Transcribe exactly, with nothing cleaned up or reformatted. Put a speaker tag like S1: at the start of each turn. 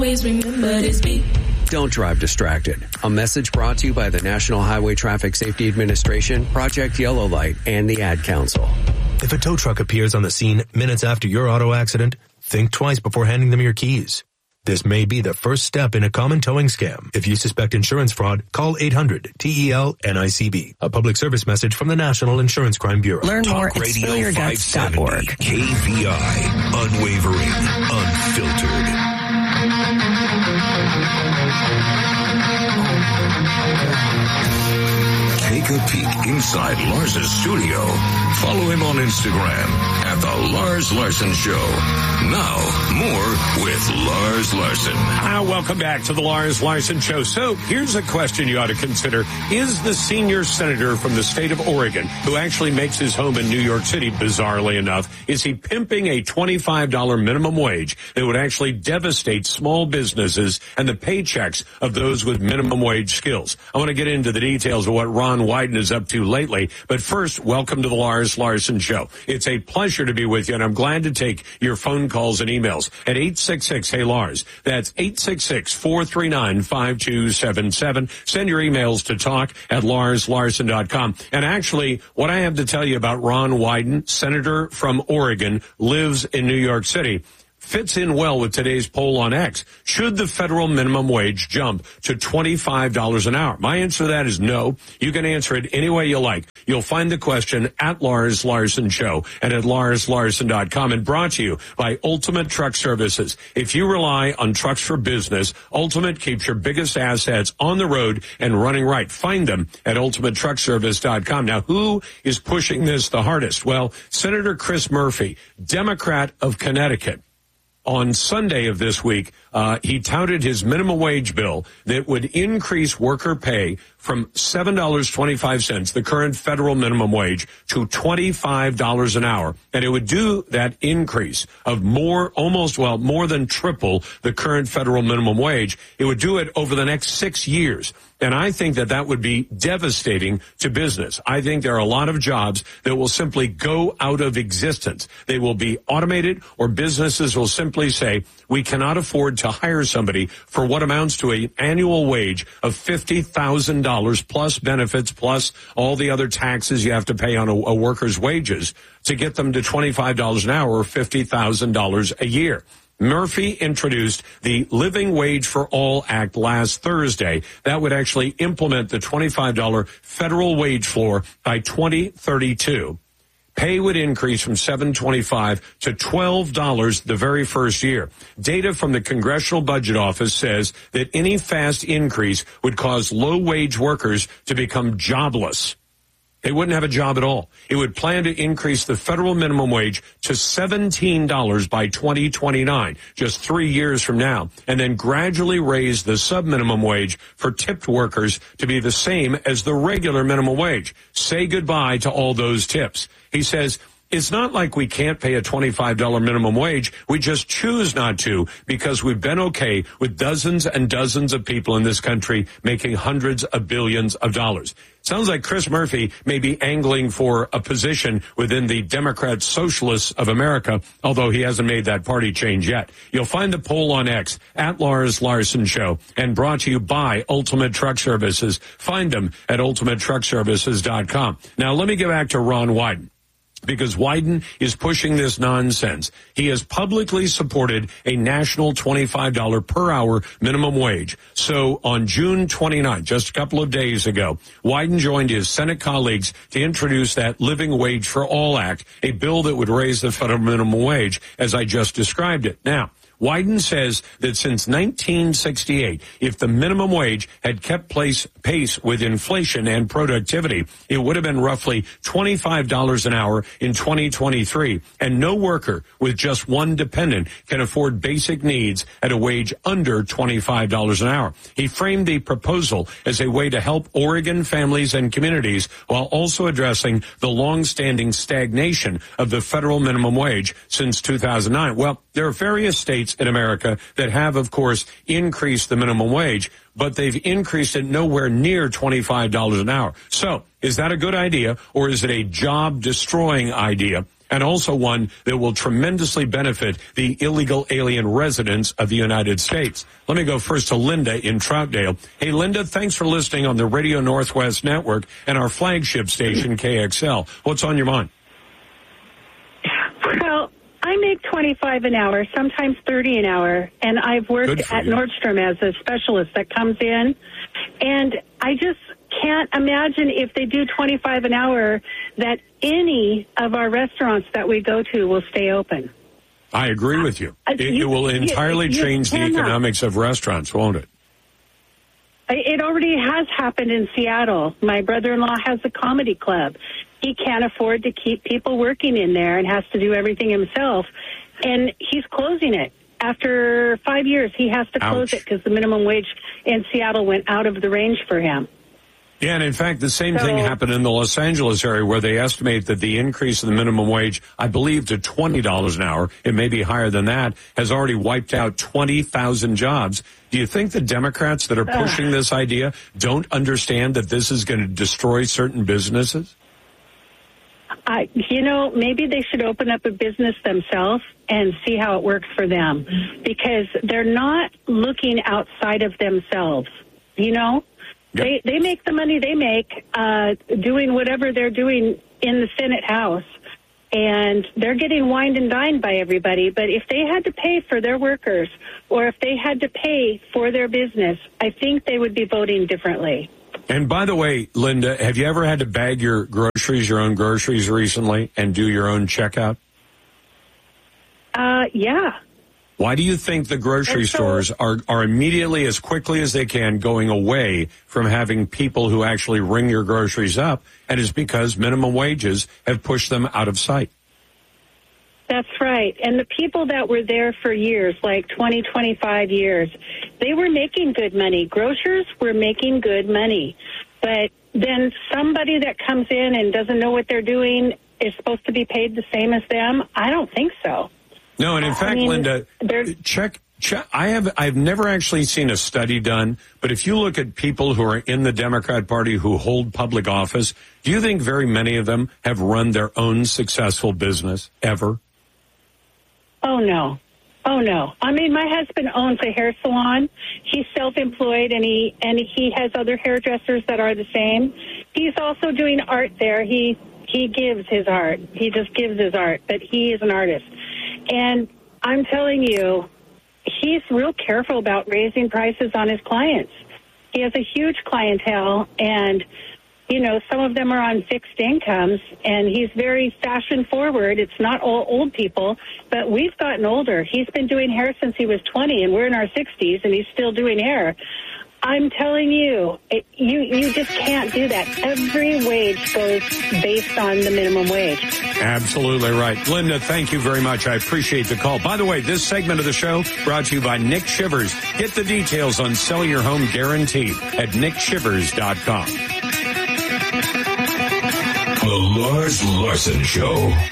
S1: Always remember this beat.
S2: Don't drive distracted. A message brought to you by the National Highway Traffic Safety Administration, Project Yellow Light, and the Ad Council.
S3: If a tow truck appears on the scene minutes after your auto accident, think twice before handing them your keys. This may be the first step in a common towing scam. If you suspect insurance fraud, call eight hundred T E L N I C B. A public service message from the National Insurance Crime Bureau.
S4: Learn
S5: Talk
S4: more at
S5: Radio
S4: spill your guts dot org.
S5: K V I, unwavering, unfiltered. Take a peek inside Lars's studio. Follow him on Instagram at The Lars Larson Show. Now, more with Lars Larson.
S6: Uh, welcome back to The Lars Larson Show. So, here's a question you ought to consider. Is the senior senator from the state of Oregon, who actually makes his home in New York City, bizarrely enough, is he pimping a twenty-five dollars minimum wage that would actually devastate small businesses and the paychecks of those with minimum wage skills? I want to get into the details of what Ron Wyden is up to lately. But first, welcome to the Lars Larson Show. It's a pleasure to be with you, and I'm glad to take your phone calls and emails at eight six six, hey Lars. That's eight six six, four three nine, five two seven seven. Send your emails to talk at lars larson dot com. And actually, what I have to tell you about Ron Wyden, senator from Oregon, lives in New York City, fits in well with today's poll on X. Should the federal minimum wage jump to twenty-five dollars an hour? My answer to that is no. You can answer it any way you like. You'll find the question at Lars Larson Show and at lars larson dot com, and brought to you by Ultimate Truck Services. If you rely on trucks for business, Ultimate keeps your biggest assets on the road and running right. Find them at ultimate truck service dot com. Now, who is pushing this the hardest? Well, Senator Chris Murphy, Democrat of Connecticut. On Sunday of this week, uh, he touted his minimum wage bill that would increase worker pay from seven dollars and twenty-five cents, the current federal minimum wage, to twenty-five dollars an hour. And it would do that increase of more, almost, well, more than triple the current federal minimum wage. It would do it over the next six years. And I think that that would be devastating to business. I think there are a lot of jobs that will simply go out of existence. They will be automated, or businesses will simply say, we cannot afford to hire somebody for what amounts to an annual wage of fifty thousand dollars plus benefits, plus all the other taxes you have to pay on a, a worker's wages to get them to twenty-five dollars an hour or fifty thousand dollars a year. Murphy introduced the Living Wage for All Act last Thursday. That would actually implement the twenty-five dollars federal wage floor by twenty thirty-two. Pay would increase from seven dollars and twenty-five cents to twelve dollars the very first year. Data from the Congressional Budget Office says that any fast increase would cause low-wage workers to become jobless. They wouldn't have a job at all. It would plan to increase the federal minimum wage to seventeen dollars by twenty twenty-nine, just three years from now, and then gradually raise the sub-minimum wage for tipped workers to be the same as the regular minimum wage. Say goodbye to all those tips. He says, it's not like we can't pay a twenty-five dollars minimum wage. We just choose not to because we've been okay with dozens and dozens of people in this country making hundreds of billions of dollars. Sounds like Chris Murphy may be angling for a position within the Democrat Socialists of America, although he hasn't made that party change yet. You'll find the poll on X at Lars Larson Show, and brought to you by Ultimate Truck Services. Find them at ultimate truck services dot com. Now, let me get back to Ron Wyden, because Wyden is pushing this nonsense. He has publicly supported a national twenty-five dollars per hour minimum wage. So on June twenty-ninth, just a couple of days ago, Wyden joined his Senate colleagues to introduce that Living Wage for All Act, a bill that would raise the federal minimum wage as I just described it. Now, Wyden says that since nineteen sixty-eight, if the minimum wage had kept place, pace with inflation and productivity, it would have been roughly twenty-five dollars an hour in twenty twenty-three. And no worker with just one dependent can afford basic needs at a wage under twenty-five dollars an hour. He framed the proposal as a way to help Oregon families and communities while also addressing the long-standing stagnation of the federal minimum wage since two thousand nine. Well, there are various states in America that have, of course, increased the minimum wage, but they've increased it nowhere near twenty-five dollars an hour. So, is that a good idea, or is it a job-destroying idea? and also one that will tremendously benefit the illegal alien residents of the United States. Let me go first to Linda in Troutdale. Hey, Linda, thanks for listening on the Radio Northwest Network and our flagship station, K X L. What's on your mind?
S1: Well, I make twenty-five an hour, sometimes thirty an hour, and I've worked at
S6: you.
S1: Nordstrom as a specialist that comes in, and I just can't imagine if they do twenty-five an hour that any of our restaurants that we go to will stay open.
S6: I agree with you.
S1: Uh,
S6: It,
S1: you-
S6: it will
S1: you-
S6: entirely
S1: you
S6: change the
S1: cannot.
S6: economics of restaurants, won't it?
S1: It already has happened in Seattle. My brother-in-law has a comedy club. He can't afford to keep people working in there and has to do everything himself, and he's closing it. After five years, he has to close
S6: Ouch.
S1: it because the minimum wage in Seattle went out of the range for him.
S6: Yeah, and in fact, the same
S1: So-
S6: thing happened in the Los Angeles area where they estimate that the increase in the minimum wage, I believe, to twenty dollars an hour, it may be higher than that, has already wiped out twenty thousand jobs. Do you think the Democrats that are pushing this idea don't understand that this is going to destroy certain businesses?
S1: I, you know, maybe they should open up a business themselves and see how it works for them, because they're not looking outside of themselves, you know?
S6: Yep.
S1: They they make the money they make uh, doing whatever they're doing in the Senate House, and they're getting wined and dined by everybody. But if they had to pay for their workers, or if they had to pay for their business, I think they would be voting differently.
S6: And by the way, Linda, have you ever had to bag your groceries, your own groceries recently, and do your own checkout?
S1: Uh, yeah.
S6: Why do you think the grocery
S1: And so-
S6: stores are, are immediately, as quickly as they can, going away from having people who actually ring your groceries up? And it's because minimum wages have pushed them out of sight.
S1: That's right. And the people that were there for years, like twenty, twenty-five years, they were making good money. Grocers were making good money. But then somebody that comes in and doesn't know what they're doing is supposed to be paid the same as them? I don't think so.
S6: No, and in fact,
S1: I mean,
S6: Linda,
S1: there's-
S6: check, check. I have, I've never actually seen a study done, but if you look at people who are in the Democrat Party who hold public office, do you think very many of them have run their own successful business ever?
S1: Oh, no. Oh, no. I mean, my husband owns a hair salon. He's self-employed, and he and he has other hairdressers that are the same. He's also doing art there. He he gives his art. He just gives his art, but he is an artist. And I'm telling you, he's real careful about raising prices on his clients. He has a huge clientele, and, you know, some of them are on fixed incomes, and he's very fashion forward. It's not all old people, but we've gotten older. He's been doing hair since he was twenty, and we're in our sixties, and he's still doing hair. I'm telling you, it, you you just can't do that. Every wage goes based on the minimum wage.
S6: Absolutely right. Linda, thank you very much. I appreciate the call. By the way, this segment of the show brought to you by Nick Shivers. Get the details on selling your home guaranteed at nick shivers dot com.
S5: The Lars Larson Show.